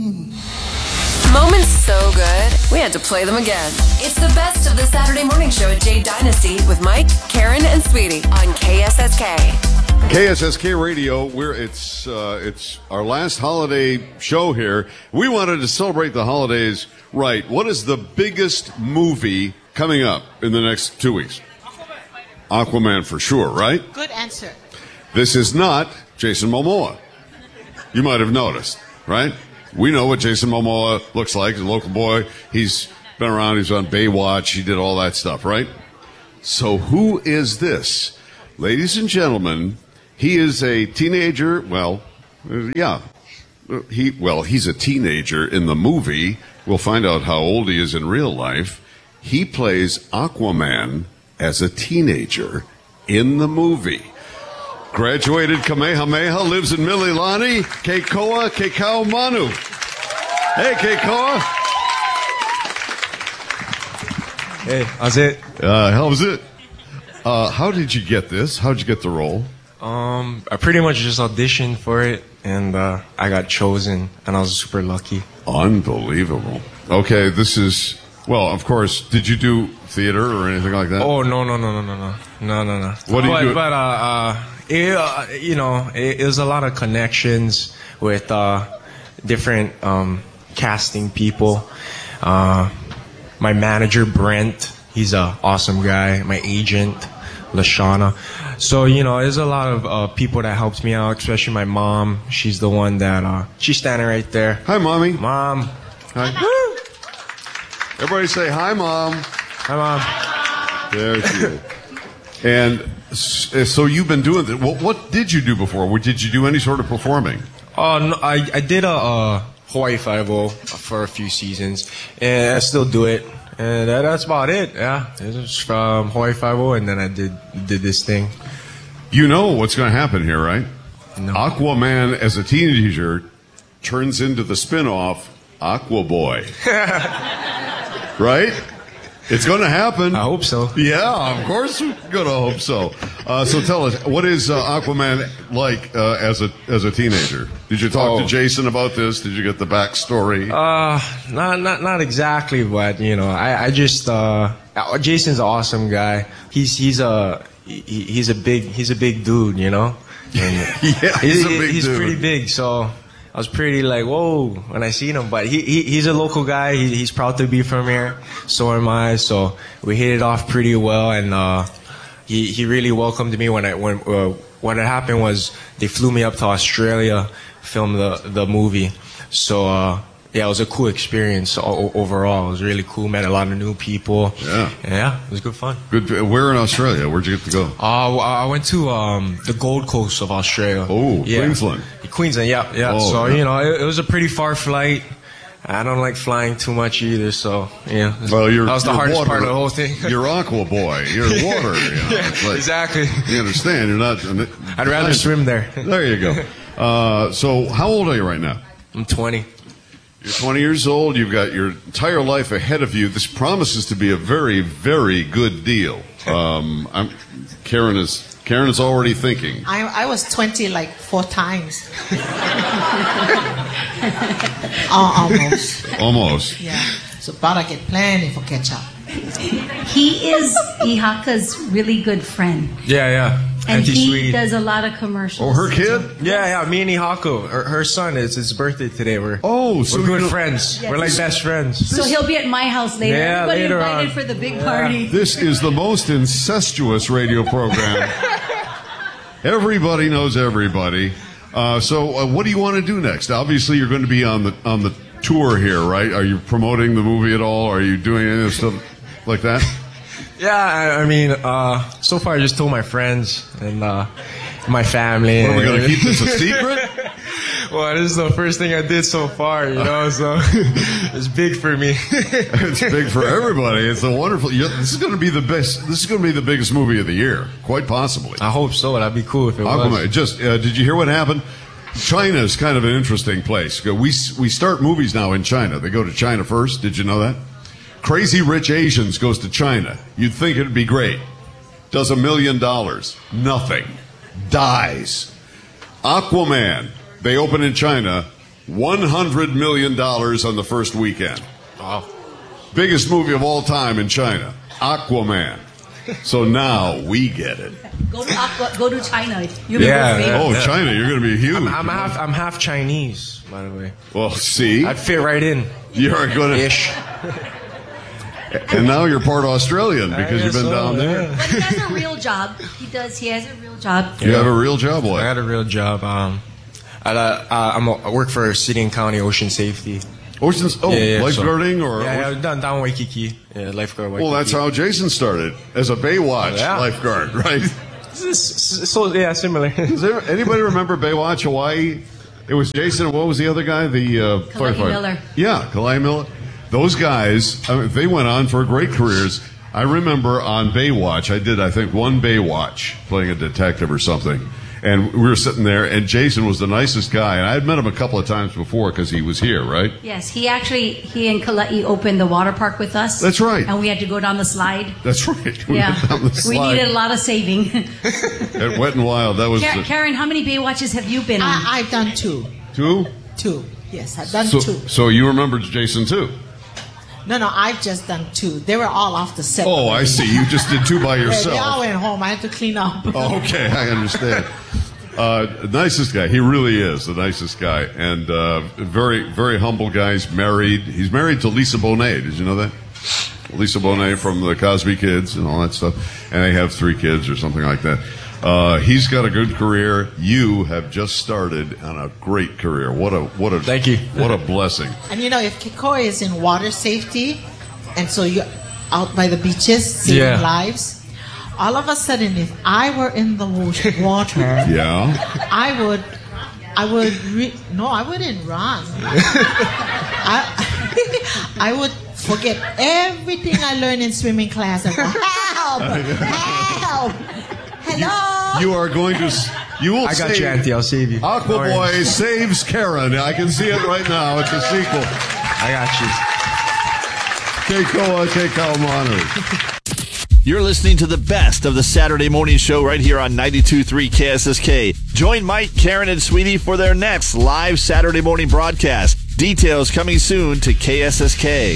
Moments so good, we had to play them again. It's the best of the Saturday morning show at J Dynasty with Mike, Karen, and Sweetie on KSSK. KSSK Radio, it's our last holiday show here. We wanted to celebrate the holidays right. What is the biggest movie coming up in the next 2 weeks? Aquaman for sure, right? Good answer. This is not Jason Momoa. You might have noticed, right? We know what Jason Momoa looks like. He's a local boy. He's been around. He's on Baywatch. He did all that stuff, right? So who is this? Ladies and gentlemen, he is a teenager. Well, yeah. He's a teenager in the movie. We'll find out how old he is in real life. He plays Aquaman as a teenager in the movie. Graduated Kamehameha, lives in Mililani, Keikoa Manu. Hey, Keikoa. Hey, how's it? How's it? How did you get this? How did you get the role? I pretty much just auditioned for it, and I got chosen, and I was super lucky. Unbelievable. Okay, this is... Well, of course, did you do theater or anything like that? Oh, no. What do you do? It was a lot of connections with different casting people. My manager, Brent, he's an awesome guy. My agent, Lashana. So, there's a lot of people that helped me out, especially my mom. She's the one that, she's standing right there. Hi, Mommy. Mom. Hi. Woo! Everybody say, hi, Mom. Hi, Mom. There she is. And so you've been doing this. What did you do before? Did you do any sort of performing? No, I did a Hawaii Five-0 for a few seasons, and I still do it. And that's about it. Yeah, it was from Hawaii Five-0, and then I did this thing. You know what's going to happen here, right? No. Aquaman as a teenager turns into the spin-off Aqua Boy. Right? It's going to happen. I hope so. Yeah, of course we're going to hope so. So tell us, what is Aquaman like as a teenager? Did you talk to Jason about this? Did you get the backstory? Not exactly, but I just Jason's an awesome guy. He's a big dude, And yeah, he's a big he's dude. pretty big, so I was pretty like, whoa, when I seen him. But he's a local guy. He's proud to be from here. So am I. So we hit it off pretty well, and he really welcomed me when what had happened was they flew me up to Australia, film the movie. So yeah, it was a cool experience overall. It was really cool. Met a lot of new people. Yeah, it was good fun. Good. Where in Australia? Where'd you get to go? I went to the Gold Coast of Australia. Oh, yeah. Queensland, yeah. Oh, so, yeah. It was a pretty far flight. I don't like flying too much either, so, yeah. Well, that was the hardest part of the whole thing. You're Aqua Boy. You're water. Yeah, exactly. You understand. You're not... I'd rather swim there. There you go. So, how old are you right now? I'm 20. You're 20 years old. You've got your entire life ahead of you. This promises to be a very, very good deal. Karen is already thinking. I was 20 like 4 times. Almost. Almost. Yeah. So, but I get plenty for catch up. He is Ihaka's really good friend. Yeah. And Auntie he Sweetie. does a lot of commercials. Oh, her kid? Yeah, me and Ihako. Her son, it's his birthday today. We're so good friends. Yes. We're like best friends. So he'll be at my house later. Yeah, Everybody later invited on. for the big party. This is the most incestuous radio program. Everybody knows everybody. So what do you want to do next? Obviously, you're going to be on the tour here, right? Are you promoting the movie at all? Are you doing any stuff like that? Yeah, I mean, so far I just told my friends and my family. What, are we going to keep this a secret? Well, this is the first thing I did so far, so it's big for me. It's big for everybody. It's a wonderful... This is going to be the best... This is going to be the biggest movie of the year, quite possibly. I hope so. That'd be cool if it Aquaman. was. Just, did you hear what happened? China is kind of an interesting place. We start movies now in China. They go to China first. Did you know that? Crazy Rich Asians goes to China. You'd think it'd be great. Does $1 million. Nothing. Dies. Aquaman. They open in China. $100 million on the first weekend. Wow. Biggest movie of all time in China, Aquaman. So now we get it. Go to China. You'll Yeah, be yeah. Oh, China, you're going to be huge. I'm half Chinese, by the way. Well, see, I'd fit right in. you're going to. Ish. And now you're part Australian because you've been down there. But he has a real job. He has a real job. You have a real job, I what? had a real job. I work for City and County Ocean Safety. Oceans, lifeguarding or? Yeah, I've done down Waikiki. Yeah, lifeguard Waikiki. Well, that's how Jason started, as a Baywatch Yeah. lifeguard, right? So, yeah, similar. Does anybody remember Baywatch Hawaii? It was Jason. What was the other guy? The firefighter. Miller. Yeah, Kalai Miller. Those guys, I mean, they went on for great careers. I remember on Baywatch, I did, I think, one Baywatch, playing a detective or something. And we were sitting there, and Jason was the nicest guy. And I had met him a couple of times before because he was here, right? Yes, he and Kalai opened the water park with us. That's right. And we had to go down the slide. That's right. We Yeah. went down the We slide needed a lot of saving. at Wet and Wild. That was Karen, how many Baywatches have you been on? I've done two. two. Yes, I've done So, two. so you remember Jason too? No, I've just done two. They were all off the set. Oh, I see. You just did two by Yeah, yourself. they all went home. I had to clean up. Oh, okay, I understand. Nicest guy. He really is the nicest guy. And very, very humble guy. He's married. He's married to Lisa Bonet. Did you know that? Lisa Bonet from the Cosby Kids and all that stuff. And they have 3 kids or something like that. He's got a good career. You have just started on a great career. What a Thank you. What a blessing. And if Kikoy is in water safety, and so you're out by the beaches saving lives, all of a sudden, if I were in the water, Yeah. I wouldn't run. I would forget everything I learned in swimming class and go, help, hello. You are going to. You will. I got save, you, Auntie. I'll save you. Aqua Boy saves Karen. I can see it right now. It's a sequel. I got you. Keikoa Keikaumanu. You're listening to the best of the Saturday morning show right here on 92.3 KSSK. Join Mike, Karen, and Sweetie for their next live Saturday morning broadcast. Details coming soon to KSSK.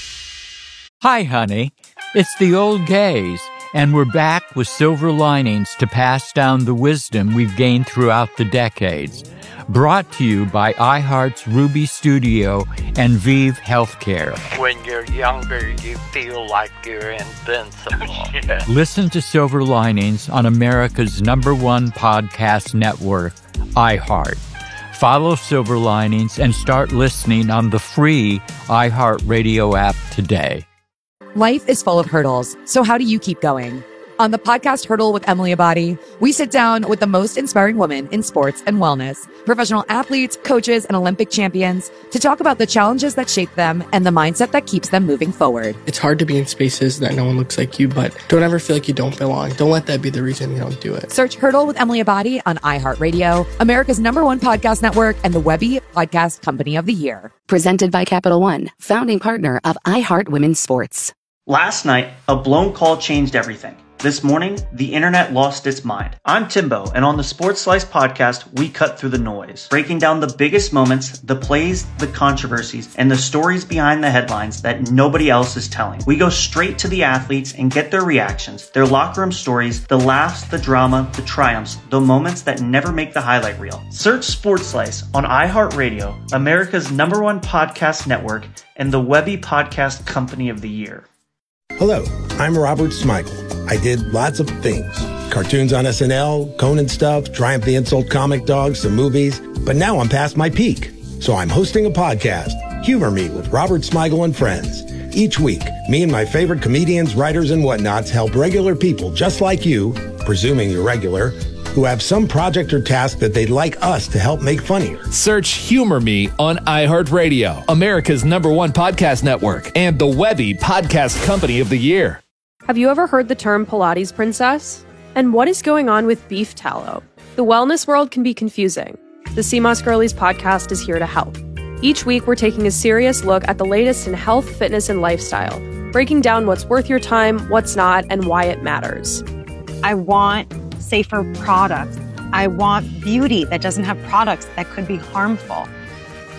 Hi, honey. It's the old gays, and we're back with silver linings to pass down the wisdom we've gained throughout the decades. Brought to you by iHeart's Ruby Studio and Vive Healthcare. When you're younger, you feel like you're invincible. Yeah. Listen to Silver Linings on America's #1 podcast network, iHeart. Follow Silver Linings and start listening on the free iHeartRadio app today. Life is full of hurdles, so how do you keep going? On the podcast Hurdle with Emily Abadi, we sit down with the most inspiring women in sports and wellness, professional athletes, coaches, and Olympic champions to talk about the challenges that shape them and the mindset that keeps them moving forward. It's hard to be in spaces that no one looks like you, but don't ever feel like you don't belong. Don't let that be the reason you don't do it. Search Hurdle with Emily Abadi on iHeartRadio, America's #1 podcast network, and the Webby Podcast Company of the Year. Presented by Capital One, founding partner of iHeart Women's Sports. Last night, a blown call changed everything. This morning, the internet lost its mind. I'm Timbo, and on the Sports Slice podcast, we cut through the noise, breaking down the biggest moments, the plays, the controversies, and the stories behind the headlines that nobody else is telling. We go straight to the athletes and get their reactions, their locker room stories, the laughs, the drama, the triumphs, the moments that never make the highlight reel. Search Sports Slice on iHeartRadio, America's #1 podcast network, and the Webby Podcast Company of the Year. Hello, I'm Robert Smigel. I did lots of things. Cartoons on SNL, Conan stuff, Triumph the Insult comic dogs, some movies. But now I'm past my peak. So I'm hosting a podcast, Humor Me with Robert Smigel and Friends. Each week, me and my favorite comedians, writers, and whatnots help regular people just like you, presuming you're regular, who have some project or task that they'd like us to help make funnier. Search Humor Me on iHeartRadio, America's #1 podcast network, and the Webby Podcast Company of the Year. Have you ever heard the term Pilates princess? And what is going on with beef tallow? The wellness world can be confusing. The CMOS Girlies podcast is here to help. Each week, we're taking a serious look at the latest in health, fitness, and lifestyle, breaking down what's worth your time, what's not, and why it matters. I want safer products. I want beauty that doesn't have products that could be harmful.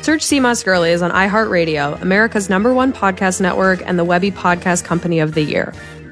Search CMOS Girlies on iHeartRadio, America's #1 podcast network and the Webby Podcast Company of the Year.